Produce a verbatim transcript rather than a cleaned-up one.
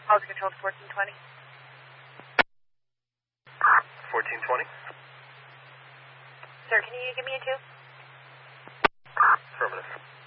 Quality control to fourteen twenty. fourteen twenty. Sir, can you give me a two? Affirmative.